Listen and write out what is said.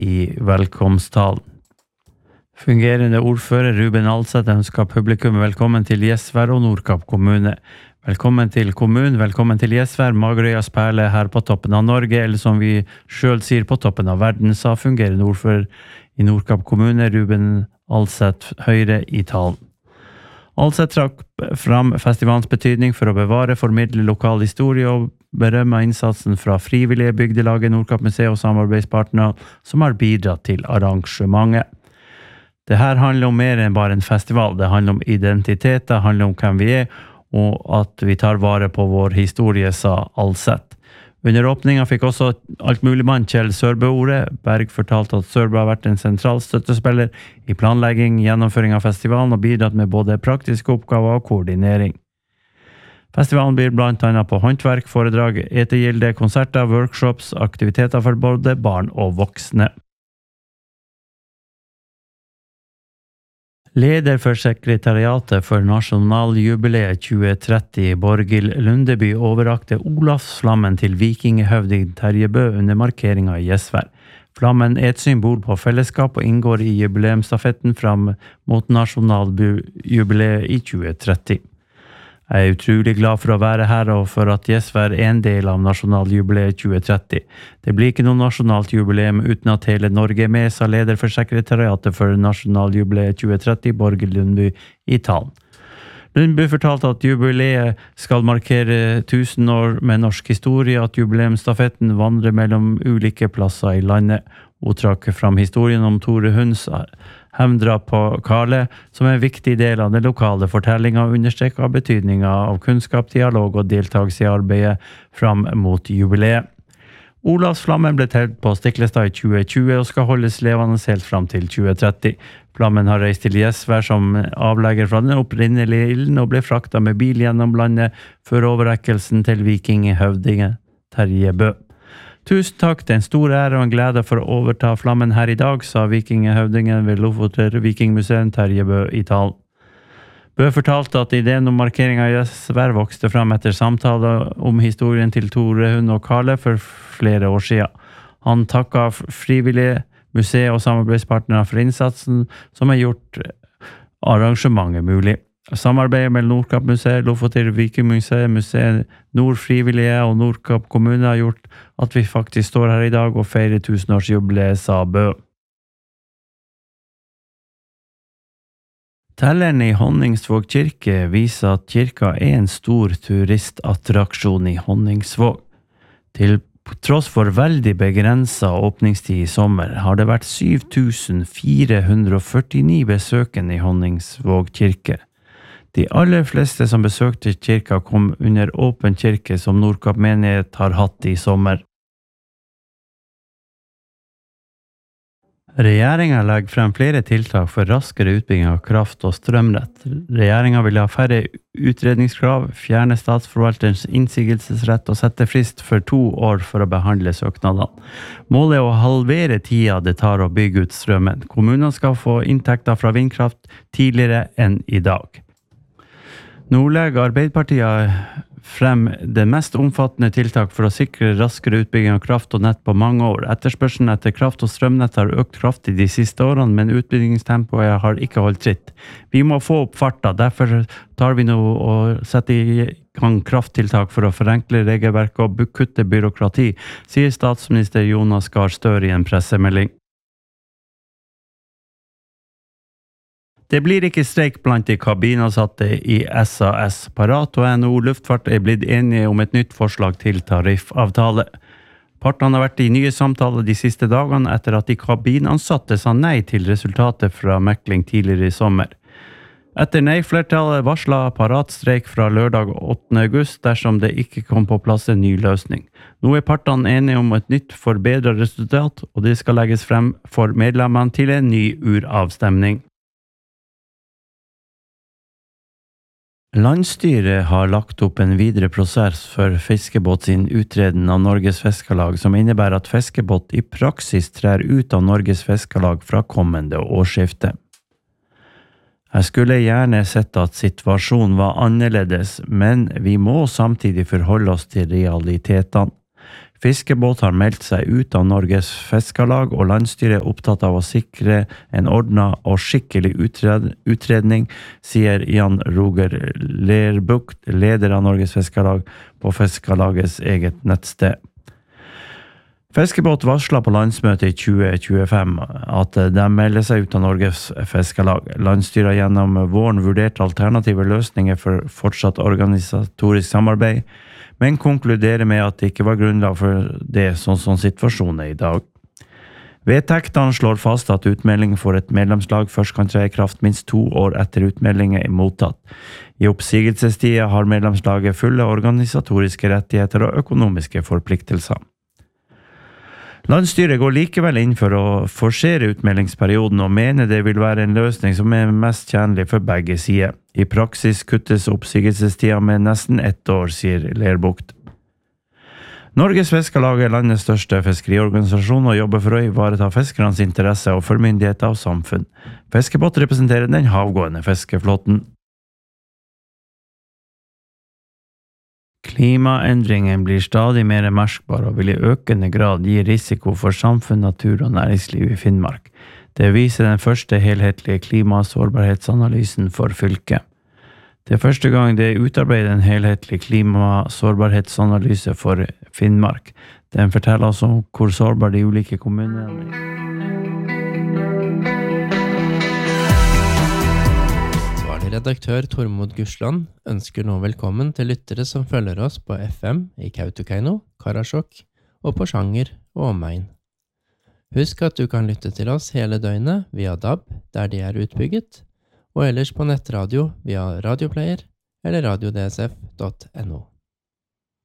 i velkomsttalen. Fungerende ordfører Ruben Alseth ønsker publikum velkommen til Gjesvær og Nordkapp kommune. Velkommen til kommunen, velkommen til Gjesvær, Magerøyas perle her på toppen av Norge, eller som vi selv sier på toppen av verden, sa fungerende ordfører i Nordkapp kommune, Ruben Alseth Høyre i talen. Alseth trakk fram festivalens betydning for å bevare, formidle lokal historie og berømme innsatsen fra frivillige bygdelaget, Nordkapp museum og samarbeidspartnere som har bidratt til arrangementet. Det her handler om mer enn bare en festival. Det handler om identitet, det handler om hvem vi er, og at vi tar vare på vår historie, sa Alseth. Under åpningen fikk også altmuligmann Kjell Sørbø ordet. Berg fortalte at Sørbø har vært en sentral støttespiller i planlegging, gjennomføring av festivalen og bidratt med både praktiske oppgaver og koordinering. Festivalen byr blant annet på håndverk, foredrag, etegilde, konserter, workshops, aktiviteter for både barn og voksne. Leder for sekretariatet for nasjonaljubileet 2030, Borghild Lundeby, overrakte Olavsflammen til vikingehøvding Terje Bø under markeringen i Gjesvær. Flammen er et symbol på fellesskap og inngår i jubileumsstafetten fram mot nasjonaljubileet i 2030. Jeg er utrolig glad for å være her og for at Gjesvær er en del av nasjonaljubileet 2030. Det blir ikke noe nasjonalt jubileum uten at hele Norge er med, sa leder for sekretariatet for nasjonaljubileet 2030, Borghild Lundeby, i talen. Lundeby fortalte at jubileet skal markere 1000 år med norsk historie, at jubileumsstafetten vandrer mellom ulike plasser i landet. Hun trakk fram historien om Tore Hunds hevndrap på Karle, som er en viktig del av den lokale fortellingen, og understreker betydningen av kunnskap, dialog og deltakelse i arbeidet fram mot jubileet. Olavsflammen ble telt på Stiklestad i 2020 og skal holdes levende helt fram til 2030. Flammen har reist til Gjesvær som avlegger fra den opprinnelige ilden og ble fraktet med bil gjennom landet før overrekkelsen til vikingehøvdingen Terje Bø. Tusen takk, det er en stor ære og en glede for å overta flammen her i dag, sa vikingehøvdingen ved Lofoter Vikingmuseum Terje Bø i talen. Bø fortalte at ideen om markeringen av Gjesvær vokste frem etter samtaler om historien til Tore Hund og Karle for flere år siden. Han takket frivillige museer og samarbeidspartnere for innsatsen som har gjort arrangementet mulig. Samarbeidet med Nordkapp museum, Lofoter Vikingmuseum, museet Nord Frivillige og Nordkapp kommune har gjort at vi faktisk står her i dag og feirer 1000-årsjubileet, sa Bø. Telleren i Honningsvåg kirke viser at kirka er en stor turistattraksjon i Honningsvåg. Til tross for veldig begrenset åpningstid i sommer har det vært 7449 besøkende i Honningsvåg kirke. De aller fleste som besøkte kirka kom under åpen kirke som Nordkapp menighet har hatt i sommer. Regjeringen legger frem flere tiltak for raskere utbygging av kraft- og strømnett. Regjeringen vil ha færre utredningskrav, fjerne statsforvalterens innsigelsesrett og sette frist for 2 år for å behandle søknadene. Målet er å halvere tida det tar å bygge ut strømmen. Kommunene skal få inntekter fra vindkraft tidligere enn i dag. Nordleg Arbeiderpartiet frem det mest omfattende tiltak for å sikre raskere utbygging av kraft og nett på mange år. Etterspørselen etter kraft og strømnett har økt kraftig de siste årene, men utbyggingstempoet har ikke holdt tritt. Vi må få opp farta, derfor tar vi nå og setter i gang krafttiltak for å forenkle regelverket og kutte byråkrati, sier statsminister Jonas Gahr Støre i en pressemelding. Det blir ikke streik blant de kabinansatte i SAS. Parat og NHO Luftfart er blitt enige om et nytt forslag til tariffavtale. Partene har vært i nye samtaler de siste dagene etter at de kabinansatte sa nei til resultatet fra mekling tidligere i sommer. Etter nei-flertallet varslet Parat streik fra lørdag 8. august dersom det ikke kom på plass en ny løsning. Nå er partene enige om et nytt forbedret resultat, og det skal legges frem for medlemmene til en ny uravstemning. Landsstyret har lagt opp en videre prosess for Fiskebåt sin uttreden av Norges Fiskarlag, som innebærer at Fiskebåt i praksis trer ut av Norges Fiskarlag fra kommende årsskifte. Jeg skulle gjerne sett at situasjonen var annerledes, men vi må samtidig forholde oss til realitetene. Fiskebåt har meldt seg ut av Norges Fiskarlag, og landsstyret er opptatt av å sikre en ordnet og skikkelig utredning, sier Jan Roger Lerbukt, leder av Norges Fiskarlag, på Fiskarlagets eget nettsted. Fiskebåt varslet på landsmøtet i 2025 at de melder seg ut av Norges Fiskarlag. Landsstyret gjennom våren vurderte alternative løsninger for fortsatt organisatorisk samarbeid, men konkluderer med at det ikke var grunnlag for det sånn som situasjonen er i dag. Vedtektene slår fast at utmelding for et medlemslag først kan tre i kraft minst 2 år etter utmeldingen er mottatt. I oppsigelsestida har medlemslaget fulle organisatoriske rettigheter og økonomiske forpliktelser. Landsstyret går likevel inn for å forsere utmeldingsperioden og mener det vil være en løsning som er mest tjenlig for begge sider. I praksis kuttes oppsigelsestida med nesten 1 år, sier Lerbukt. Norges Fiskarlag er landets største fiskeriorganisasjon og jobber for å ivareta fiskernes interesser og for myndigheter og samfunn. Fiskebåt representerer den havgående fiskeflåten. Klimaendringen blir stadig mer merkbar og vil i økende grad gi risiko for samfunn, natur og næringsliv i Finnmark. Det viser den første helhetlige klimasårbarhetsanalysen for fylket. Det er første gang det er utarbeidet en helhetlig klimasårbarhetsanalyse for Finnmark. Den forteller oss om hvor sårbar de ulike kommunene er. Redaktør Tormod Gursland ønsker nå velkommen til lyttere som følger oss på FM i Kautokeino, Karasjok og på Sjanger og omegn. Husk at du kan lytte til oss hele døgnet via DAB der de er utbygget, og ellers på nettradio via radioplayer eller radiodsf.no.